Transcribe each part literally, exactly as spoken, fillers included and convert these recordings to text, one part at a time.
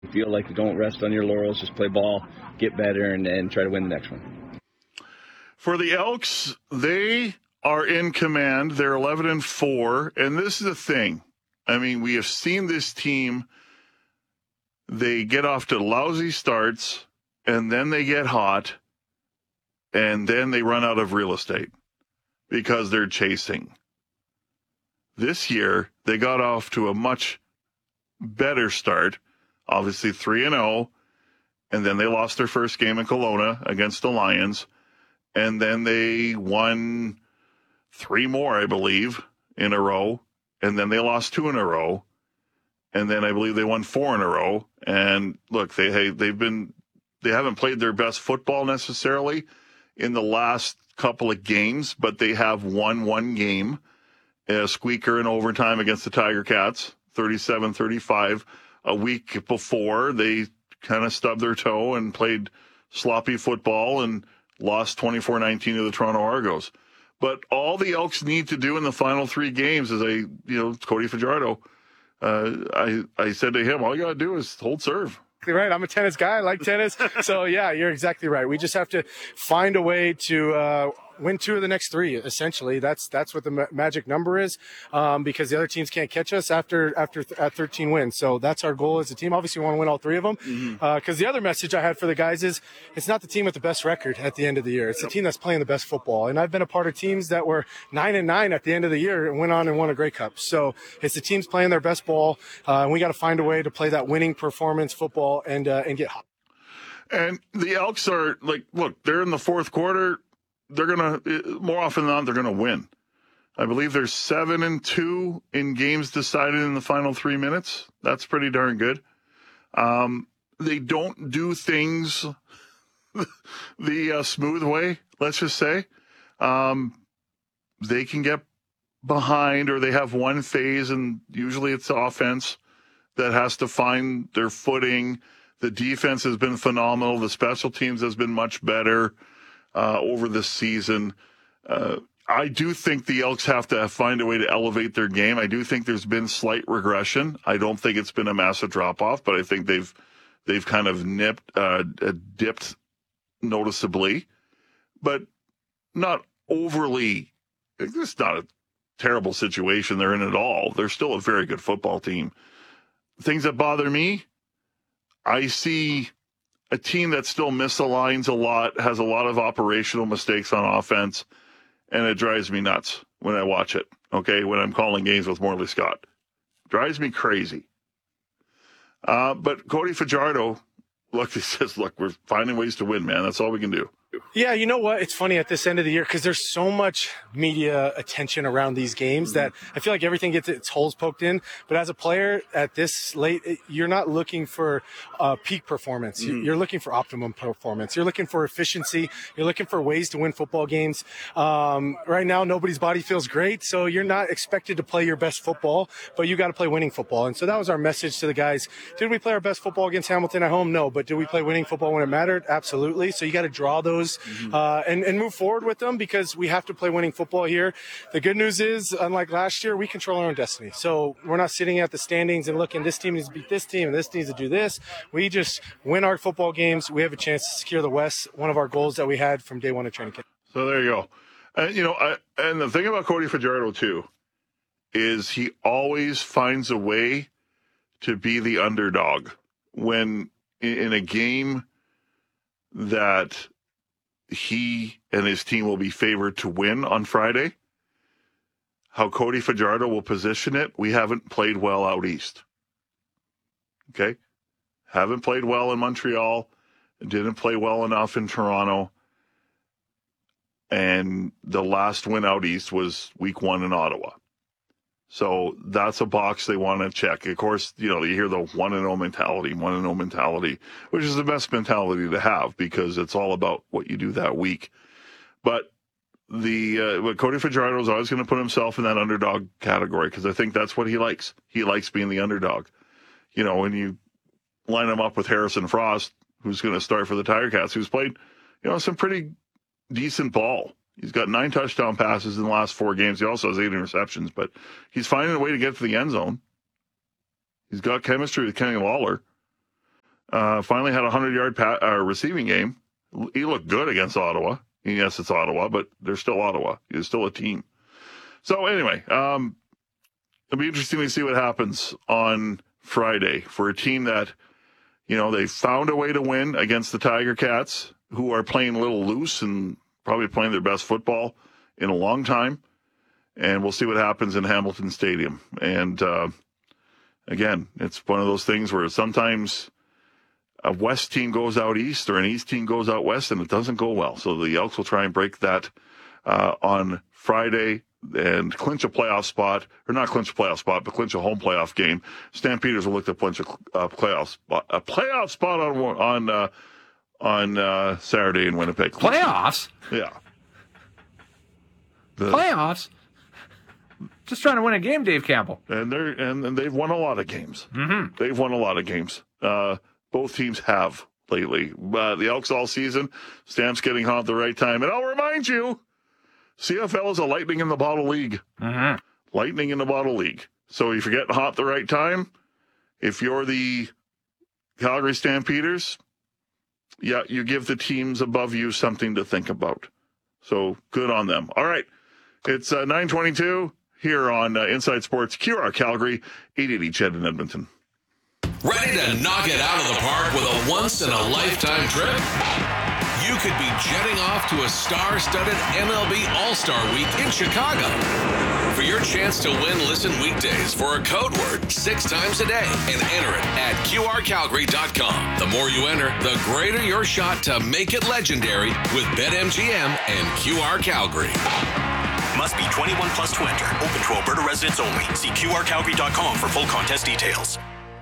You feel like you don't rest on your laurels, just play ball, get better, and, and try to win the next one. For the Elks, they are in command. They're eleven and four, and this is the thing. I mean, we have seen this team. They get off to lousy starts, and then they get hot, and then they run out of real estate because they're chasing. This year, they got off to a much better start, obviously three and oh, and then they lost their first game in Kelowna against the Lions, and then they won three more, I believe, in a row, and then they lost two in a row, and then I believe they won four in a row. And look, they hey, they've been they haven't played their best football necessarily in the last couple of games, but they have won one game, a squeaker in overtime against the Tiger Cats, thirty-seven thirty-five. A week before, they kind of stubbed their toe and played sloppy football and lost twenty-four nineteen to the Toronto Argos. But all the Elks need to do in the final three games is, a, you know, Cody Fajardo, uh, I, I said to him, all you got to do is hold serve. Right. I'm a tennis guy. I like tennis. So, yeah, you're exactly right. We just have to find a way to uh, win two of the next three, essentially. That's that's what the ma- magic number is, um, because the other teams can't catch us after after th- at thirteen wins. So that's our goal as a team. Obviously, we want to win all three of them, because mm-hmm. uh, the other message I had for the guys is it's not the team with the best record at the end of the year. It's the team that's playing the best football. And I've been a part of teams that were nine and nine at the end of the year and went on and won a Grey Cup. So it's the teams playing their best ball, uh, and we got to find a way to play that winning performance football and uh, and get hot. And the Elks are like, look, they're in the fourth quarter. They're going to, more often than not, they're going to win. I believe they're seven and two in games decided in the final three minutes. That's pretty darn good. Um, they don't do things the uh, smooth way, let's just say. Um, they can get behind, or they have one phase, and usually it's the offense that has to find their footing. The defense has been phenomenal. The special teams has been much better uh, over this season. Uh, I do think the Elks have to find a way to elevate their game. I do think there's been slight regression. I don't think it's been a massive drop-off, but I think they've they've kind of nipped, uh, dipped noticeably, but not overly. It's not a terrible situation they're in at all. They're still a very good football team. Things that bother me, I see a team that still misaligns a lot, has a lot of operational mistakes on offense, and it drives me nuts when I watch it, okay, when I'm calling games with Morley Scott. Drives me crazy. Uh, but Cody Fajardo, look, he says, look, we're finding ways to win, man. That's all we can do. Yeah, you know what? It's funny at this end of the year because there's so much media attention around these games that I feel like everything gets its holes poked in. But as a player at this late, you're not looking for uh, peak performance. Mm. You're looking for optimum performance. You're looking for efficiency. You're looking for ways to win football games. Um, right now, nobody's body feels great, so you're not expected to play your best football, but you got to play winning football. And so that was our message to the guys. Did we play our best football against Hamilton at home? No, but did we play winning football when it mattered? Absolutely. So you got to draw those Mm-hmm. Uh, and, and move forward with them because we have to play winning football here. The good news is, unlike last year, we control our own destiny. So we're not sitting at the standings and looking, this team needs to beat this team and this needs to do this. We just win our football games. We have a chance to secure the West, one of our goals that we had from day one of training camp. So there you go. And, you know, I, and the thing about Cody Fajardo, too, is he always finds a way to be the underdog when in, in a game that he and his team will be favored to win on Friday. How Cody Fajardo will position it, we haven't played well out east. Okay? Haven't played well in Montreal. Didn't play well enough in Toronto. And the last win out east was week one in Ottawa. So that's a box they want to check. Of course, you know, you hear the one and oh mentality, one and oh mentality, which is the best mentality to have because it's all about what you do that week. But the uh, but Cody Fajardo is always going to put himself in that underdog category because I think that's what he likes. He likes being the underdog. You know, when you line him up with Harrison Frost, who's going to start for the Tiger Cats, who's played, you know, some pretty decent ball. He's got nine touchdown passes in the last four games. He also has eight interceptions, but he's finding a way to get to the end zone. He's got chemistry with Kenny Lawler. Uh, finally had a hundred-yard pa- uh, receiving game. He looked good against Ottawa. Yes, it's Ottawa, but they're still Ottawa. He's still a team. So anyway, um, it'll be interesting to see what happens on Friday for a team that, you know, they found a way to win against the Tiger Cats, who are playing a little loose and probably playing their best football in a long time. And we'll see what happens in Hamilton Stadium. And uh, again, it's one of those things where sometimes a West team goes out east or an East team goes out west, and it doesn't go well. So the Elks will try and break that uh, on Friday and clinch a playoff spot, or not clinch a playoff spot, but clinch a home playoff game. Stampeders will look to clinch a uh, playoff spot, a playoff spot on on uh, on uh, Saturday in Winnipeg. Playoffs? Yeah. The, Playoffs? Just trying to win a game, Dave Campbell. And they're and, and they've won a lot of games. Mm-hmm. They've won a lot of games. Uh, both teams have lately. Uh, the Elks all season. Stamps getting hot at the right time. And I'll remind you, C F L is a lightning in the bottle league. Mm-hmm. Lightning in the bottle league. So if you're getting hot at the right time, if you're the Calgary Stampeders, yeah, you give the teams above you something to think about. So good on them. All right. It's uh, nine twenty-two here on uh, Inside Sports, Q R Calgary, eight eighty C H E D in Edmonton. Ready to knock it out of the park with a once-in-a-lifetime trip? You could be jetting off to a star-studded M L B All-Star Week in Chicago. For your chance to win, listen weekdays for a code word six times a day and enter it at Q R Calgary dot com. The more you enter, the greater your shot to make it legendary with BetMGM and Q R Calgary. Must be twenty-one plus to enter. Open to Alberta residents only. See Q R Calgary dot com for full contest details.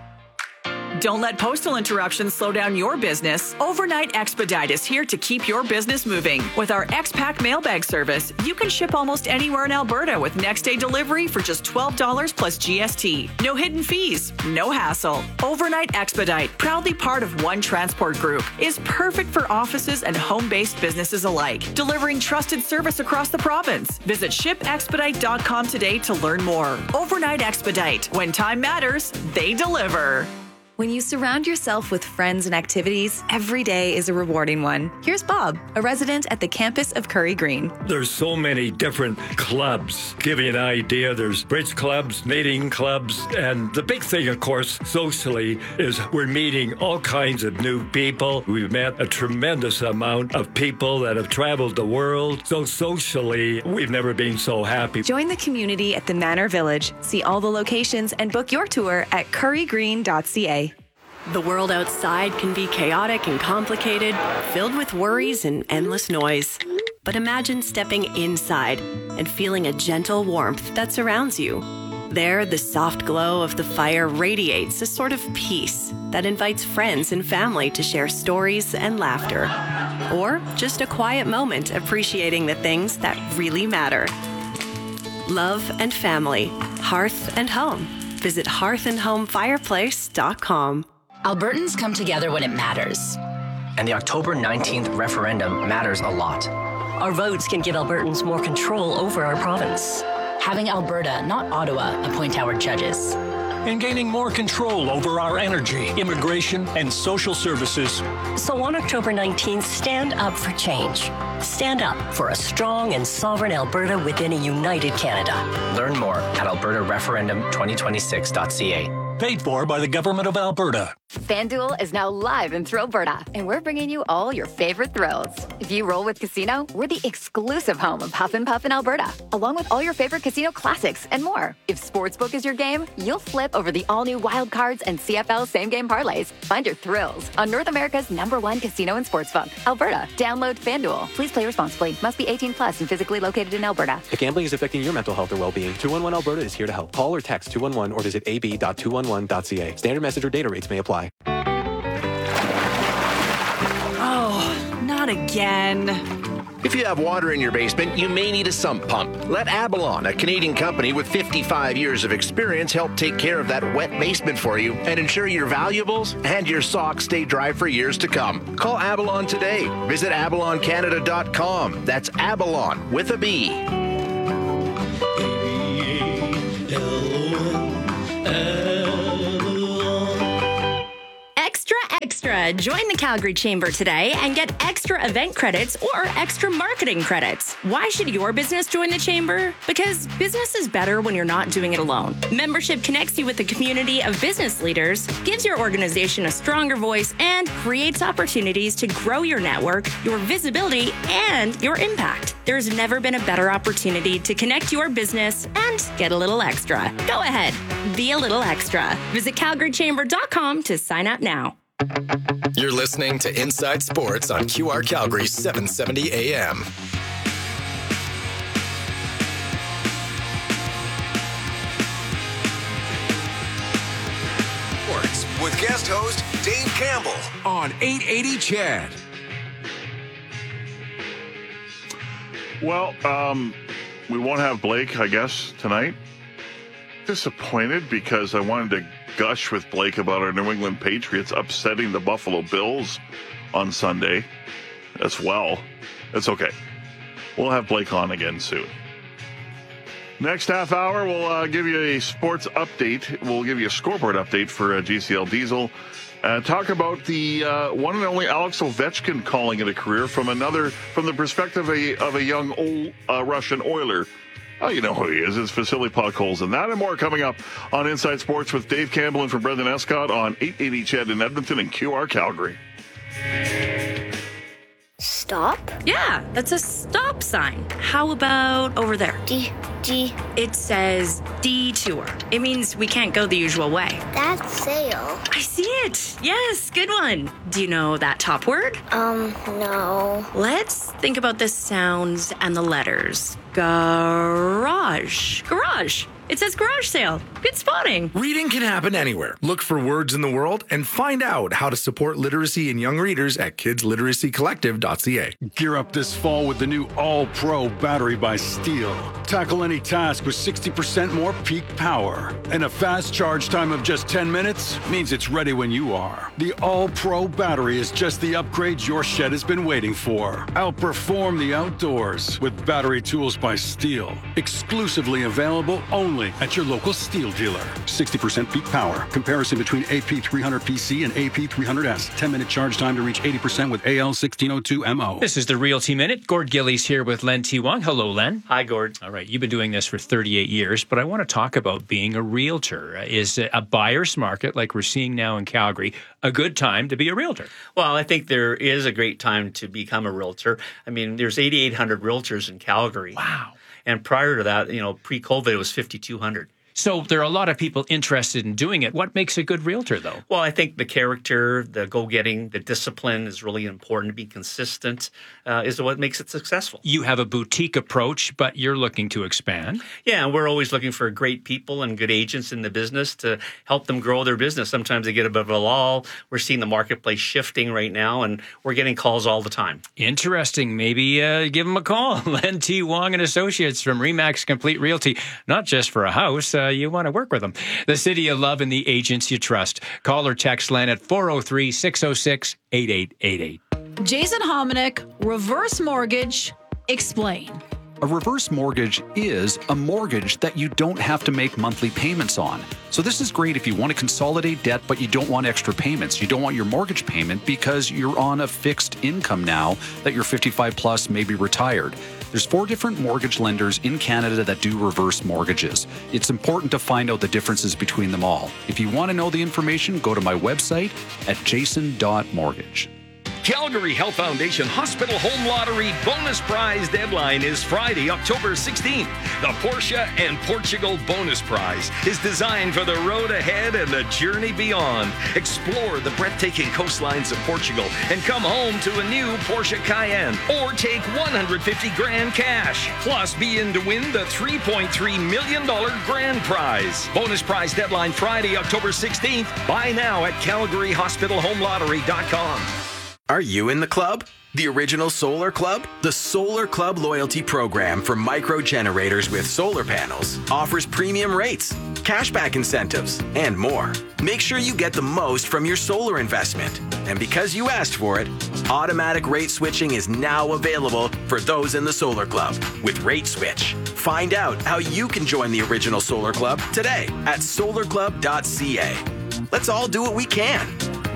Don't let postal interruptions slow down your business. Overnight Expedite is here to keep your business moving. With our X-Pack mailbag service, you can ship almost anywhere in Alberta with next-day delivery for just twelve dollars plus G S T. No hidden fees, no hassle. Overnight Expedite, proudly part of One Transport Group, is perfect for offices and home-based businesses alike, delivering trusted service across the province. Visit ship expedite dot com today to learn more. Overnight Expedite. When time matters, they deliver. When you surround yourself with friends and activities, every day is a rewarding one. Here's Bob, a resident at the campus of Curry Green. There's so many different clubs. Give you an idea, there's bridge clubs, knitting clubs, and the big thing, of course, socially, is we're meeting all kinds of new people. We've met a tremendous amount of people that have traveled the world. So socially, we've never been so happy. Join the community at the Manor Village. See all the locations and book your tour at curry green dot c a. The world outside can be chaotic and complicated, filled with worries and endless noise. But imagine stepping inside and feeling a gentle warmth that surrounds you. There, the soft glow of the fire radiates a sort of peace that invites friends and family to share stories and laughter. Or just a quiet moment appreciating the things that really matter. Love and family, hearth and home. Visit hearth and home fireplace dot com. Albertans come together when it matters. And the October nineteenth referendum matters a lot. Our votes can give Albertans more control over our province. Having Alberta, not Ottawa, appoint our judges. And gaining more control over our energy, immigration, and social services. So on October nineteenth, stand up for change. Stand up for a strong and sovereign Alberta within a united Canada. Learn more at alberta referendum twenty twenty-six dot c a. Paid for by the Government of Alberta. FanDuel is now live in Thrillberta, and we're bringing you all your favorite thrills. If you roll with Casino, we're the exclusive home of Huff and Puff in Alberta, along with all your favorite casino classics and more. If Sportsbook is your game, you'll flip over the all-new Wild Cards and C F L same-game parlays. Find your thrills on North America's number one casino and sportsbook, Alberta. Download FanDuel. Please play responsibly. Must be eighteen plus and physically located in Alberta. If gambling is affecting your mental health or well-being, two one one Alberta is here to help. Call or text two one one or visit a b dot two one one dot c a. Standard message or data rates may apply. Oh, not again. If you have water in your basement, you may need a sump pump. Let Abalon, a Canadian company with fifty-five years of experience, help take care of that wet basement for you and ensure your valuables and your socks stay dry for years to come. Call Abalon today. Visit abalon canada dot com. That's Abalon with a B. Extra extra. Join the Calgary Chamber today and get extra event credits or extra marketing credits. Why should your business join the Chamber? Because business is better when you're not doing it alone. Membership connects you with a community of business leaders, gives your organization a stronger voice, and creates opportunities to grow your network, your visibility, and your impact. There's never been a better opportunity to connect your business and get a little extra. Go ahead, be a little extra. Visit calgary chamber dot com to sign up now. You're listening to Inside Sports on Q R Calgary seven seventy A M. Sports with guest host Dave Campbell on eight eighty C H E D. Well, um, we won't have Blake, I guess, tonight. Disappointed because I wanted to gush with Blake about our New England Patriots upsetting the Buffalo Bills on Sunday as well. It's okay. We'll have Blake on again soon. Next half hour, we'll uh, give you a sports update. We'll give you a scoreboard update for uh, G C L Diesel. Uh, talk about the uh, one and only Alex Ovechkin calling it a career from another, from the perspective of a, of a young old uh, Russian Oiler. Oh, you know who he is. It's Vasily Podkolzin. That and more coming up on Inside Sports with Dave Campbell and from Brendan Escott on eight eighty C H E D in Edmonton and Q R Calgary. Stop? Yeah, that's a stop sign. How about over there? D, D. It says detour. It means we can't go the usual way. That's sail. I see it. Yes, good one. Do you know that top word? Um, no. Let's think about the sounds and the letters. Garage. Garage. It says garage sale. Good spotting. Reading can happen anywhere. Look for words in the world and find out how to support literacy in young readers at kids literacy collective dot c a. Gear up this fall with the new All-Pro battery by Steel. Tackle any task with sixty percent more peak power. And a fast charge time of just ten minutes means it's ready when you are. The All-Pro battery is just the upgrade your shed has been waiting for. Outperform the outdoors with battery tools by Steel. Exclusively available only at your local Steel dealer. sixty percent peak power. Comparison between A P three hundred P C and A P three hundred S. ten minute charge time to reach eighty percent with A L sixteen oh two M O. This is the Realty Minute. Gord Gillies here with Len T. Wong. Hello, Len. Hi, Gord. All right, you've been doing this for thirty-eight years, but I want to talk about being a realtor. Is a buyer's market like we're seeing now in Calgary a good time to be a realtor? Well, I think there is a great time to become a realtor. I mean, there's eighty-eight hundred realtors in Calgary. Wow. And prior to that, you know, pre-COVID, it was fifty-two hundred. So there are a lot of people interested in doing it. What makes a good realtor, though? Well, I think the character, the go-getting, the discipline is really important. To be consistent uh, is what makes it successful. You have a boutique approach, but you're looking to expand. Yeah, and we're always looking for great people and good agents in the business to help them grow their business. Sometimes they get a bit of a lull. We're seeing the marketplace shifting right now, and we're getting calls all the time. Interesting. Maybe uh, give them a call. Len T. Wong and Associates from Remax Complete Realty. Not just for a house. Uh, you want to work with them. The city you love and the agents you trust. Call or text Len at four oh three, six oh six, eight eight eight eight. Jason Hominick, Reverse Mortgage, explain. A reverse mortgage is a mortgage that you don't have to make monthly payments on. So this is great if you want to consolidate debt, but you don't want extra payments. You don't want your mortgage payment because you're on a fixed income now that you're fifty-five plus, maybe retired. There's four different mortgage lenders in Canada that do reverse mortgages. It's important to find out the differences between them all. If you want to know the information, go to my website at jason dot mortgage. Calgary Health Foundation Hospital Home Lottery bonus prize deadline is Friday, October sixteenth. The Porsche and Portugal bonus prize is designed for the road ahead and the journey beyond. Explore the breathtaking coastlines of Portugal and come home to a new Porsche Cayenne or take one hundred fifty grand cash. Plus, be in to win the three point three million dollars grand prize. Bonus prize deadline Friday, October sixteenth. Buy now at calgary hospital home lottery dot com. Are you in the club? The original Solar Club? The Solar Club loyalty program for micro generators with solar panels offers premium rates, cashback incentives, and more. Make sure you get the most from your solar investment. And because you asked for it, automatic rate switching is now available for those in the Solar Club with Rate Switch. Find out how you can join the original Solar Club today at solar club dot c a. Let's all do what we can.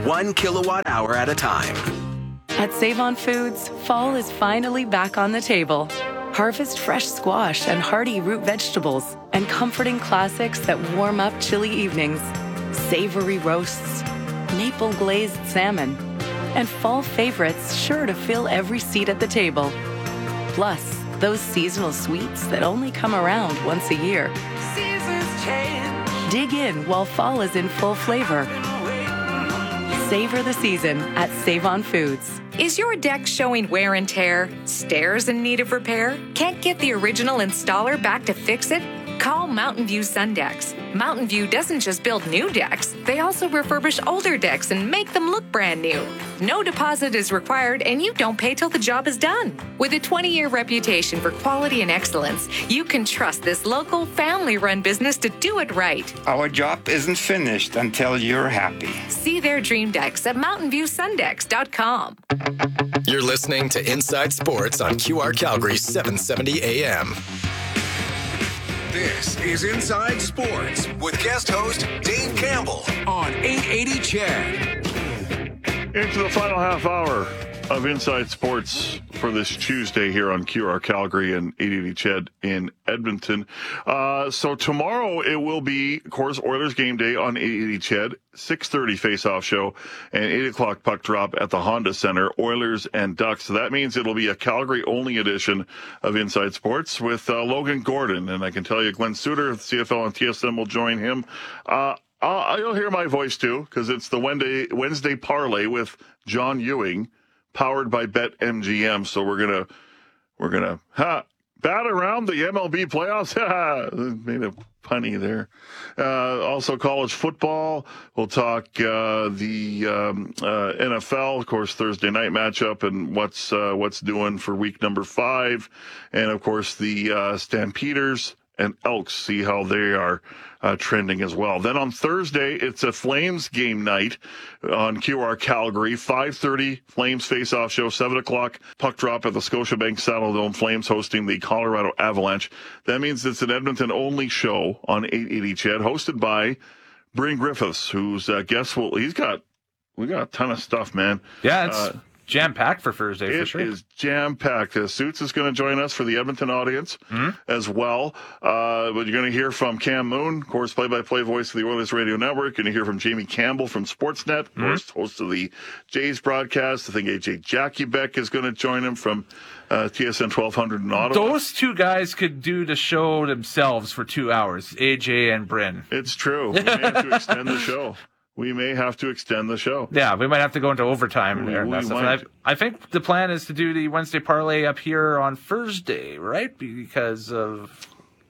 one kilowatt hour at a time. At Save On Foods, fall is finally back on the table. Harvest fresh squash and hearty root vegetables and comforting classics that warm up chilly evenings. Savory roasts, maple glazed salmon, and fall favorites sure to fill every seat at the table. Plus, those seasonal sweets that only come around once a year. Seasons change. Dig in while fall is in full flavor. Savor the season at Save On Foods. Is your deck showing wear and tear? Stairs in need of repair? Can't get the original installer back to fix it? Call Mountain View Sundecks. Mountain View doesn't just build new decks, they also refurbish older decks and make them look brand new. No deposit is required and you don't pay till the job is done. With a twenty-year reputation for quality and excellence, you can trust this local family-run business to do it right. Our job isn't finished until you're happy. See their dream decks at mountain view sundecks dot com. You're listening to Inside Sports on Q R Calgary seven seventy A M. This is Inside Sports with guest host Dave Campbell on eight eighty C H E D. Into the final half hour of Inside Sports for this Tuesday here on Q R Calgary and eight eighty C H E D in Edmonton. Uh, so tomorrow it will be, of course, Oilers game day on eight eighty C H E D, six thirty face-off show, and eight o'clock puck drop at the Honda Center, Oilers and Ducks. So that means it'll be a Calgary-only edition of Inside Sports with uh, Logan Gordon. And I can tell you, Glenn Suter of C F L and T S N will join him. Uh, I'll, you'll hear my voice, too, because it's the Wednesday, Wednesday Parlay with John Ewing, powered by BetMGM. So we're gonna we're gonna ha, bat around the M L B playoffs. Made a punny there. Uh, also college football. We'll talk uh, the um, uh, N F L, of course, Thursday night matchup and what's uh, what's doing for week number five, and of course the uh, Stampeders and Elks. See how they are Uh, trending as well. Then on Thursday, it's a Flames game night on Q R Calgary. five thirty, Flames face-off show. seven o'clock, puck drop at the Scotiabank Saddledome. Flames hosting the Colorado Avalanche. That means it's an Edmonton-only show on eight eighty C H E D, hosted by Bryn Griffiths, who's uh, guest will he's got we got a ton of stuff, man. Yeah, it's uh, jam-packed for Thursday, for sure. It is jam-packed. Uh, Suits is going to join us for the Edmonton audience mm-hmm. as well. Uh, but you're going to hear from Cam Moon, of course, play-by-play voice of the Oilers Radio Network. You're going to hear from Jamie Campbell from Sportsnet, of mm-hmm. course, host of the Jays broadcast. I think A J Jackie Beck is going to join him from uh, T S N twelve hundred in Ottawa. Those two guys could do the show themselves for two hours, A J and Bryn. It's true. We may have to extend the show. We may have to extend the show. Yeah, we might have to go into overtime there. We, and we I, I think the plan is to do the Wednesday parlay up here on Thursday, right? Because of...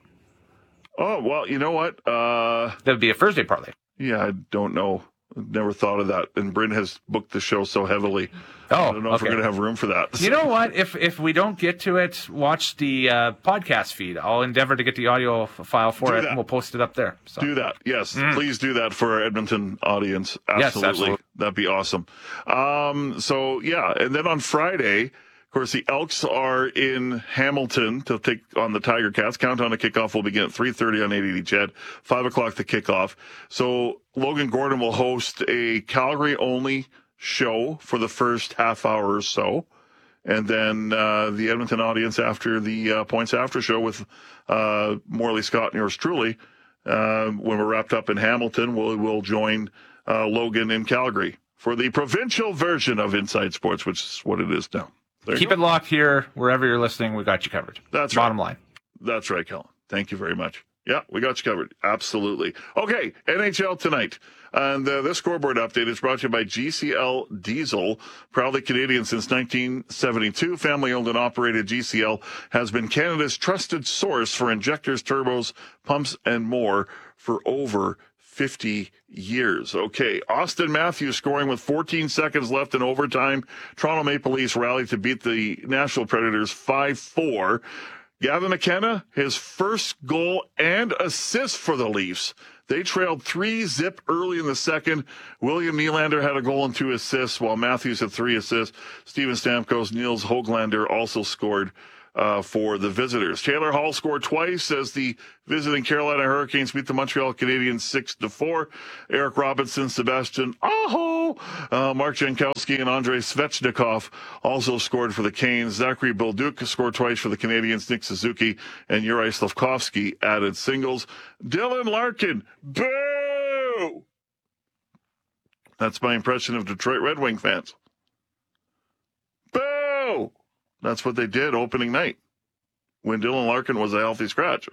Oh, well, you know what? Uh, that would be a Thursday parlay. Yeah, I don't know. Never thought of that. And Bryn has booked the show so heavily. Oh, I don't know okay. if we're going to have room for that. You know what? If if we don't get to it, watch the uh, podcast feed. I'll endeavor to get the audio file for do it, that. and we'll post it up there. So. Do that. Yes. Mm. Please do that for our Edmonton audience. Absolutely. Yes, absolutely. That'd be awesome. Um, so, yeah. And then on Friday, of course, the Elks are in Hamilton to take on the Tiger Cats. Countdown to kickoff will begin at three thirty on eight eighty C H E D, five o'clock to kickoff. So Logan Gordon will host a Calgary-only show for the first half hour or so. And then uh, the Edmonton audience after the uh, Points After show with uh, Morley Scott and yours truly. Uh, when we're wrapped up in Hamilton, we'll, we'll join uh, Logan in Calgary for the provincial version of Inside Sports, which is what it is now. There Keep it locked here. Wherever you're listening, we got you covered. That's Bottom right. line. That's right, Kellen. Thank you very much. Yeah, we got you covered. Absolutely. Okay, N H L tonight. And uh, this scoreboard update is brought to you by G C L Diesel. Proudly Canadian since nineteen seventy-two. Family-owned and operated, G C L has been Canada's trusted source for injectors, turbos, pumps, and more for over fifty years. Okay, Austin Matthews scoring with fourteen seconds left in overtime. Toronto Maple Leafs rallied to beat the Nashville Predators five four. Gavin McKenna, his first goal and assist for the Leafs. They trailed three zip early in the second. William Nylander had a goal and two assists, while Matthews had three assists. Steven Stamkos, Niels Höglander also scored uh, for the visitors. Taylor Hall scored twice as the visiting Carolina Hurricanes beat the Montreal Canadiens six to four. Eric Robinson, Sebastian Aho, uh, Mark Jankowski, and Andrei Svechnikov also scored for the Canes. Zachary Bolduc scored twice for the Canadiens. Nick Suzuki and Yuri Slavkovsky added singles. Dylan Larkin, boo! That's my impression of Detroit Red Wing fans. Boo! That's what they did opening night when Dylan Larkin was a healthy scratch.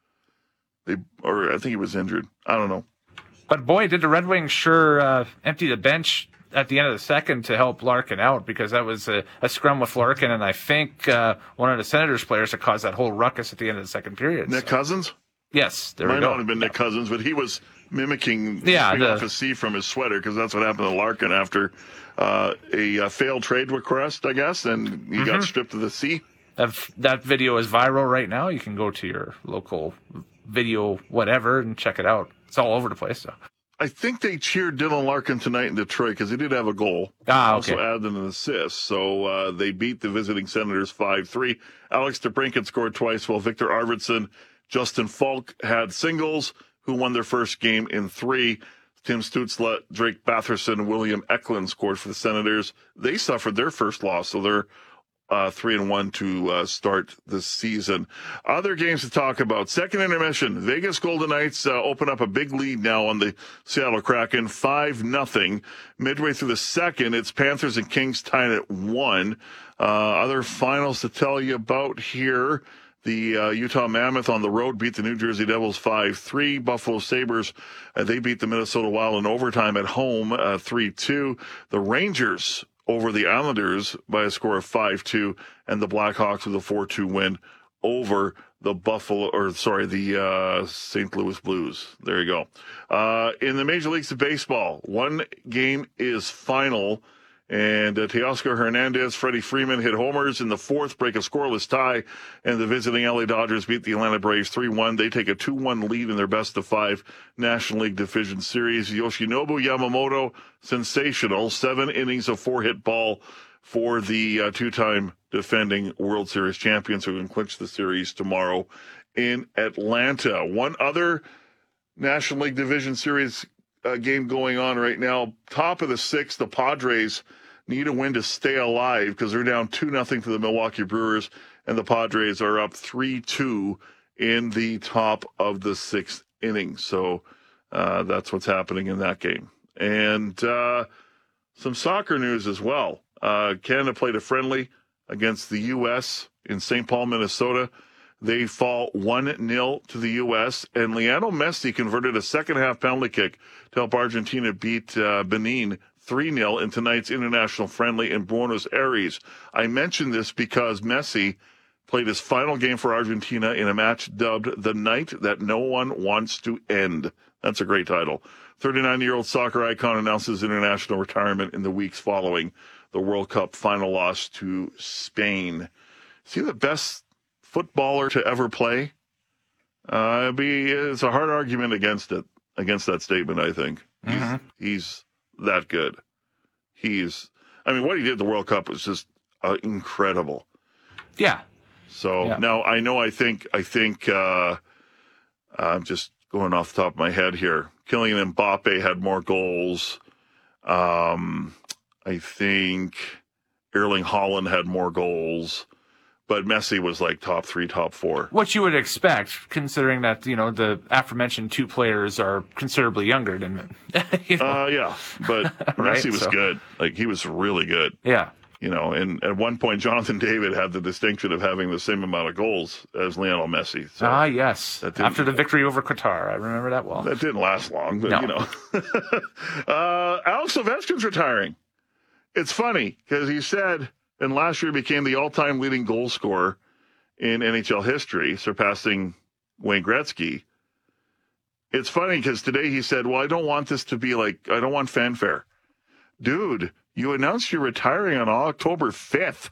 They, or I think he was injured. I don't know. But boy, did the Red Wings sure uh, empty the bench at the end of the second to help Larkin out, because that was a, a scrum with Larkin, and I think uh, one of the Senators players that caused that whole ruckus at the end of the second period. Nick so. Cousins? Yes, there Might we go. Might not have been Nick Cousins, but he was mimicking yeah, the, off a C from his sweater, because that's what happened to Larkin after uh, a, a failed trade request, I guess, and he mm-hmm. got stripped of the C. That, that video is viral right now. You can go to your local video whatever and check it out. It's all over the place. So. I think they cheered Dylan Larkin tonight in Detroit because he did have a goal. Ah, okay. Also added an assist. So uh, they beat the visiting Senators five three. Alex DeBrincat scored twice, while Victor Arvidsson, Justin Falk had singles, who won their first game in three. Tim Stützle, Drake Batherson, and William Eklund scored for the Senators. They suffered their first loss, so they're Uh, three and one to uh, start the season. Other games to talk about. Second intermission. Vegas Golden Knights uh, open up a big lead now on the Seattle Kraken, five nothing. Midway through the second, it's Panthers and Kings tied at one. Uh, other finals to tell you about here. The uh, Utah Mammoth on the road beat the New Jersey Devils five three. Buffalo Sabres, uh, they beat the Minnesota Wild in overtime at home uh, three two. The Rangers over the Islanders by a score of five two, and the Blackhawks with a four two win over the Buffalo, or sorry, the uh, Saint Louis Blues. There you go. Uh, in the Major Leagues of Baseball, one game is final, and uh, Teoscar Hernandez, Freddie Freeman hit homers in the fourth, break a scoreless tie, and the visiting L A Dodgers beat the Atlanta Braves three one. They take a two one lead in their best of five National League Division Series. Yoshinobu Yamamoto, sensational, seven innings of four-hit ball for the uh, two-time defending World Series champions, who can clinch the series tomorrow in Atlanta. One other National League Division Series uh, game going on right now. Top of the sixth, the Padres need a win to stay alive because they're down two nothing to the Milwaukee Brewers, and the Padres are up three two in the top of the sixth inning. So uh, that's what's happening in that game. And uh, some soccer news as well. Uh, Canada played a friendly against the U S in Saint Paul, Minnesota. They fall one nil to the U S, and Lionel Messi converted a second-half penalty kick to help Argentina beat uh, Benin three nil in tonight's international friendly in Buenos Aires. I mention this because Messi played his final game for Argentina in a match dubbed The Night That No One Wants to End. That's a great title. thirty-nine-year-old soccer icon announces international retirement in the weeks following the World Cup final loss to Spain. Is he the best footballer to ever play? Uh, it'd be, it's a hard argument against it, against that statement, I think. Mm-hmm. He's, he's that good. He's, I mean, what he did at the World Cup was just uh, incredible. Yeah. So yeah. now I know, I think, I think, uh, I'm just going off the top of my head here. Kylian Mbappe had more goals. Um, I think Erling Haaland had more goals. But Messi was like top three, top four. What you would expect, considering that, you know, the aforementioned two players are considerably younger than him. You know? Uh, yeah, but right? Messi was so. good. Like, he was really good. Yeah. You know, and at one point, Jonathan David had the distinction of having the same amount of goals as Lionel Messi. So ah, yes. After the victory over Qatar. I remember that well. That didn't last long, but, no. you know. uh, Alex Ovechkin's retiring. It's funny, because he said... And last year became the all-time leading goal scorer in N H L history, surpassing Wayne Gretzky. It's funny because today he said, well, I don't want this to be like, I don't want fanfare. Dude, you announced you're retiring on October fifth.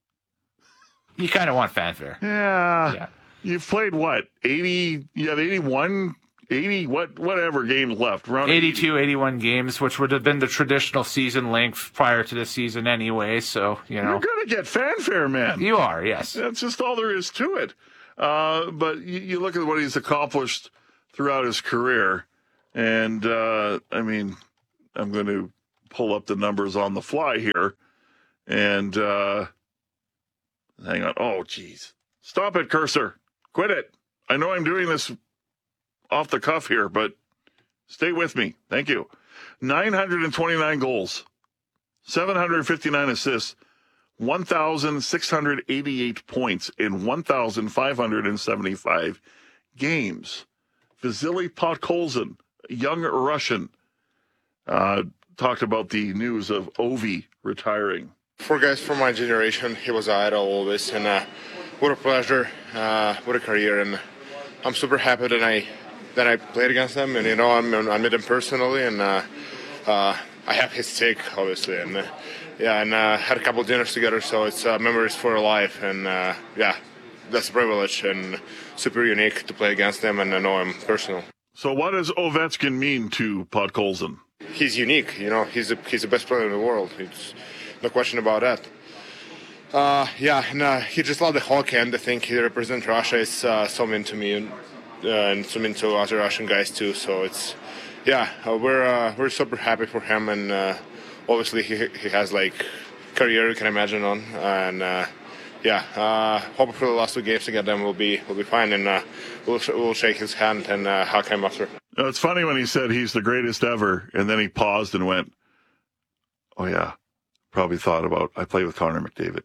You kind of want fanfare. Yeah. Yeah. You've played what? eighty, you have eighty-one eighty, what, whatever games left. Around eighty-two, eighty-one games, which would have been the traditional season length prior to the season anyway. So, you know. You're going to get fanfare, man. You are, yes. That's just all there is to it. Uh, but you, you look at what he's accomplished throughout his career, and, uh, I mean, I'm going to pull up the numbers on the fly here, and uh, hang on. Oh, geez. Stop it, cursor. Quit it. I know I'm doing this off the cuff here, but stay with me. Thank you. nine hundred twenty-nine goals, seven hundred fifty-nine assists, one thousand six hundred eighty-eight points in one thousand five hundred seventy-five games. Vasily Podkolzin, a young Russian, uh, talked about the news of Ovi retiring. For guys from my generation, he was an idol always, and uh, what a pleasure, uh, what a career, and I'm super happy that I that I played against him, and you know I'm I met him personally, and uh, uh, I have his stick obviously, and uh, yeah, and uh, had a couple dinners together, so it's uh, memories for life, and uh, yeah, that's a privilege and super unique to play against him, and I know him personally. So what does Ovechkin mean to Podkolzin? He's unique, you know. He's a, he's the best player in the world. It's no question about that. Uh, yeah, and uh, he just loved the hockey, and I think he represents Russia. It's uh, so mean to me, and, uh, and so mean to other Russian guys too. So it's, yeah, uh, we're uh, we're super happy for him, and uh, obviously he he has like career you can imagine on, and uh, yeah, uh, hope for the last two games against them will be will be fine, and uh, we'll we'll shake his hand and uh, hug him after. No, it's funny when he said he's the greatest ever, and then he paused and went, "Oh yeah." Probably thought about, I played with Connor McDavid.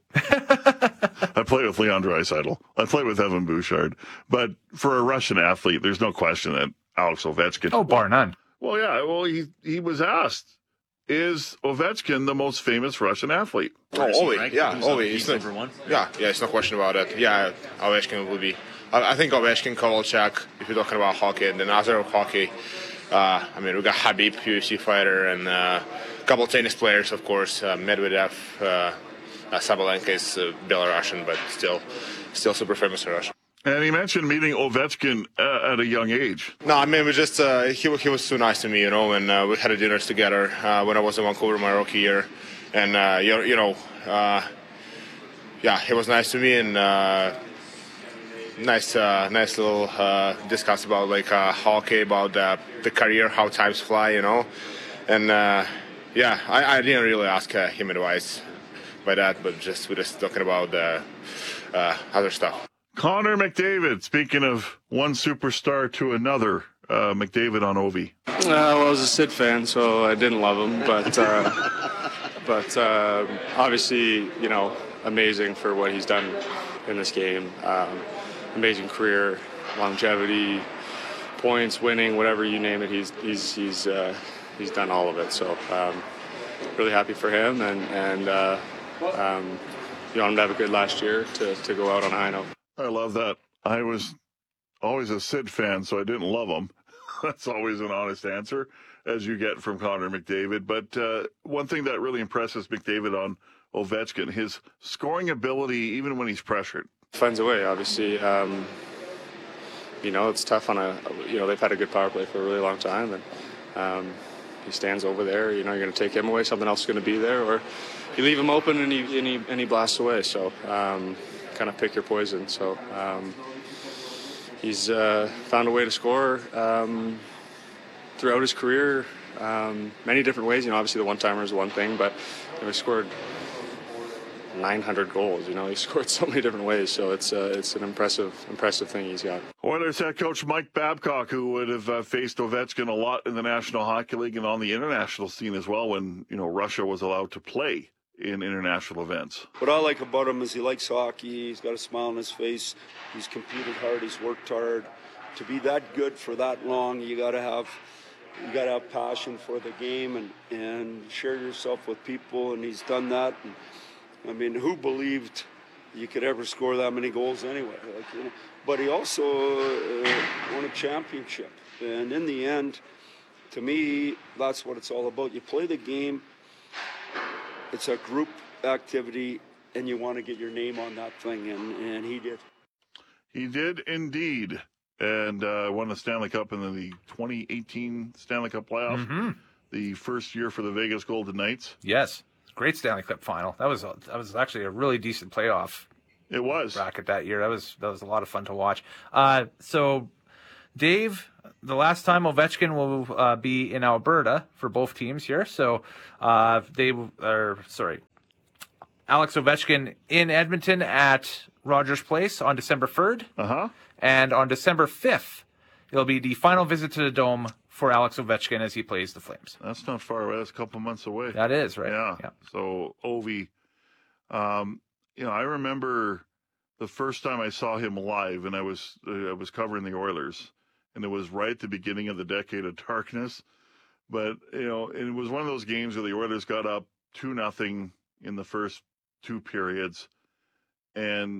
I played with Leon Draisaitl. I played with Evan Bouchard. But for a Russian athlete, there's no question that Alex Ovechkin. Oh, bar none. Well, yeah. Well, he, he was asked, is Ovechkin the most famous Russian athlete? Oh, Ovi, yeah, Ovi. He's number one. Yeah, yeah, it's no question about it. Yeah, Ovechkin will be. I, I think Ovechkin, Kovalchuk, if you're talking about hockey, and then other hockey, uh, I mean, we got Khabib, U F C fighter, and uh, a couple of tennis players, of course, uh, Medvedev, uh, uh, Sabalenka is uh, Belarusian, but still, still super famous in Russia. And he mentioned meeting Ovechkin uh, at a young age. No, I mean, we just uh, he he was so nice to me, you know, and uh, we had a dinners together uh, when I was in Vancouver my rookie year, and uh, you, you know, uh, yeah, he was nice to me, and uh, nice, uh, nice little uh, discuss about like uh, hockey, about uh, the career, how times fly, you know, and uh, yeah, I, I didn't really ask uh, him advice by that, but just we're just talking about uh, uh, other stuff. Connor McDavid, speaking of one superstar to another, uh, McDavid on Ovi. Uh, well, I was a Sid fan, so I didn't love him, but uh, but uh, obviously, you know, amazing for what he's done in this game. Um, amazing career, longevity, points, winning, whatever you name it. He's he's he's uh, he's done all of it. So um, really happy for him, and and uh, um, you want him to have a good last year to to go out on a high note. I love that. I was always a Sid fan, so I didn't love him. That's always an honest answer, as you get from Connor McDavid. But uh, one thing that really impresses McDavid on Ovechkin, his scoring ability, even when he's pressured. Finds a way, obviously. Um, you know, it's tough on a, you know, they've had a good power play for a really long time, and um, he stands over there. You know, you're going to take him away, something else is going to be there, or you leave him open and he, and he, and he blasts away. So, um, kind of pick your poison. So um, he's uh, found a way to score um, throughout his career, um, many different ways. You know, obviously the one-timer is one thing, but you know, he scored nine hundred goals. You know, he scored so many different ways. So it's uh, it's an impressive impressive thing he's got. Oilers head coach Mike Babcock, who would have uh, faced Ovechkin a lot in the National Hockey League and on the international scene as well, when you know Russia was allowed to play in international events. What I like about him is he likes hockey. He's got a smile on his face. He's competed hard. He's worked hard. To be that good for that long, you got to have you got to have passion for the game and and share yourself with people. And he's done that. And, I mean, who believed you could ever score that many goals anyway? Like, you know, but he also uh, won a championship. And in the end, to me, that's what it's all about. You play the game. It's a group activity, and you want to get your name on that thing, and, and he did. He did indeed. and uh, won the Stanley Cup in the twenty eighteen Stanley Cup playoff. Mm-hmm. The first year for the Vegas Golden Knights. Yes, great Stanley Cup final. That was a, that was actually a really decent playoff. It was bracket that year. That was that was a lot of fun to watch. Uh, so, Dave, the last time Ovechkin will uh, be in Alberta for both teams here. So, uh, they are sorry, Alex Ovechkin in Edmonton at Rogers Place on December third. Uh huh. And on December fifth, it'll be the final visit to the Dome for Alex Ovechkin as he plays the Flames. That's not far away. That's a couple months away. That is, right? Yeah. yeah. So, Ovi, um, you know, I remember the first time I saw him live, and I was uh, I was covering the Oilers, and it was right at the beginning of the decade of darkness. But, you know, it was one of those games where the Oilers got up two nothing in the first two periods, and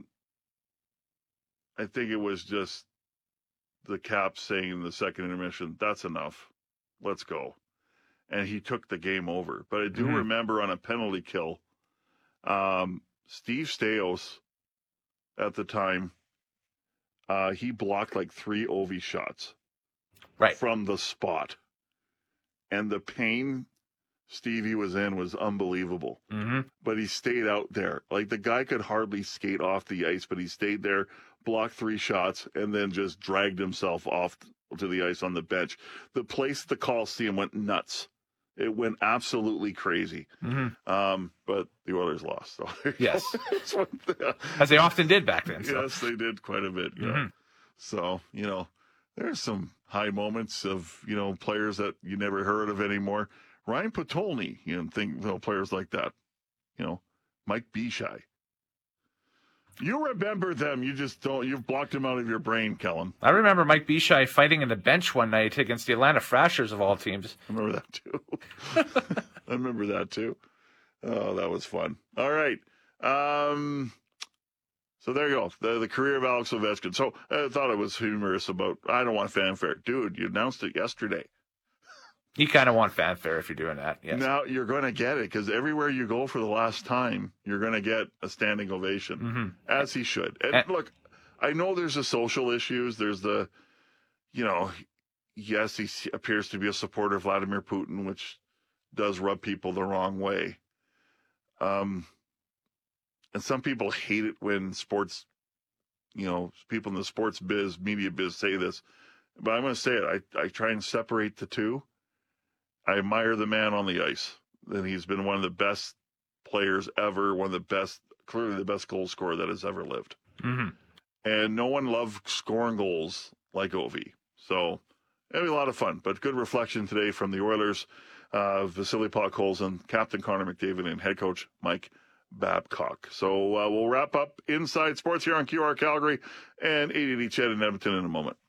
I think it was just the Caps saying in the second intermission, that's enough. Let's go. And he took the game over. But I do Mm-hmm. remember on a penalty kill, um, Steve Stais at the time, uh, he blocked like three Ovi shots right from the spot. And the pain Stevie was in was unbelievable. Mm-hmm. But he stayed out there. Like the guy could hardly skate off the ice, but he stayed there, blocked three shots, and then just dragged himself off to the ice on the bench. The place at the Coliseum went nuts. It went absolutely crazy. Mm-hmm. Um, but the Oilers lost. So yes. the, as they often did back then. So. Yes, they did quite a bit. Yeah. Mm-hmm. So, you know, there's some high moments of, you know, players that you never heard of anymore. Ryan Potolny, you know, think, you know, players like that. You know, Mike Bishai. You remember them. You just don't. You've blocked them out of your brain, Kellen. I remember Mike Bishai fighting in the bench one night against the Atlanta Thrashers of all teams. I remember that too. I remember that too. Oh, that was fun. All right. Um, so there you go. The, the career of Alex Ovechkin. So I thought it was humorous about, I don't want fanfare. Dude, you announced it yesterday. You kind of want fanfare if you're doing that. Yes. Now you're going to get it because everywhere you go for the last time, you're going to get a standing ovation, mm-hmm. as he should. And, and look, I know there's the social issues. There's the, you know, yes, he appears to be a supporter of Vladimir Putin, which does rub people the wrong way. Um, and some people hate it when sports, you know, people in the sports biz, media biz say this, but I'm going to say it. I, I try and separate the two. I admire the man on the ice. And he's been one of the best players ever, one of the best, clearly the best goal scorer that has ever lived. Mm-hmm. And no one loved scoring goals like Ovi. So it'll be a lot of fun. But good reflection today from the Oilers, uh, Vasily Podkolzin, Captain Connor McDavid, and head coach Mike Babcock. So uh, we'll wrap up Inside Sports here on Q R Calgary and eight eighty Ched in Edmonton in a moment.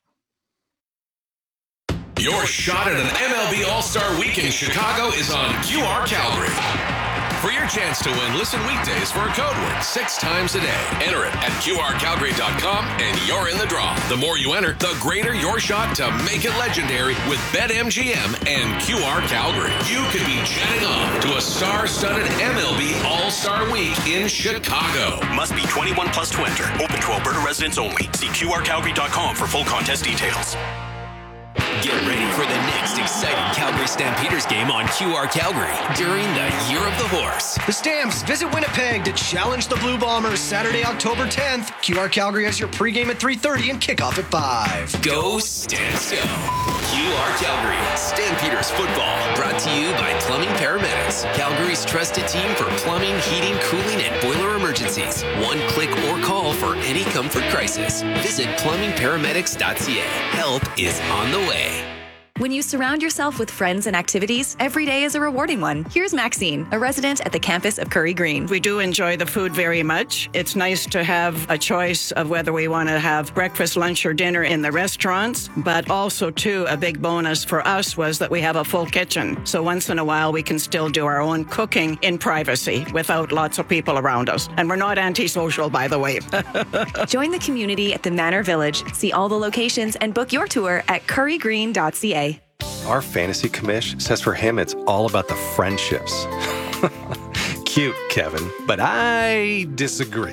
Your shot at an M L B All-Star Week in Chicago is on Q R Calgary. For your chance to win, listen weekdays for a code word six times a day. Enter it at Q R Calgary dot com and you're in the draw. The more you enter, the greater your shot to make it legendary with BetMGM and Q R Calgary. You could be jetting off to a star-studded M L B All-Star Week in Chicago. Must be twenty-one plus to enter. Open to Alberta residents only. See Q R Calgary dot com for full contest details. Get ready for the next exciting Calgary Stampeders game on Q R Calgary during the Year of the Horse. The Stamps visit Winnipeg to challenge the Blue Bombers Saturday, October tenth. Q R Calgary has your pregame at three thirty and kickoff at five. Go Stamps, go. Q R Calgary Stampeders football brought to you by Plumbing Paramedics, Calgary's trusted team for plumbing, heating, cooling, and boiler emergencies. One click or call for any comfort crisis. Visit plumbing paramedics dot c a. Help is on the way. When you surround yourself with friends and activities, every day is a rewarding one. Here's Maxine, a resident at the campus of Curry Green. We do enjoy the food very much. It's nice to have a choice of whether we want to have breakfast, lunch, or dinner in the restaurants, but also, too, a big bonus for us was that we have a full kitchen. So once in a while, we can still do our own cooking in privacy without lots of people around us. And we're not antisocial, by the way. Join the community at the Manor Village. See all the locations and book your tour at curry green dot c a. Our fantasy commish says for him it's all about the friendships. Cute, Kevin, but I disagree.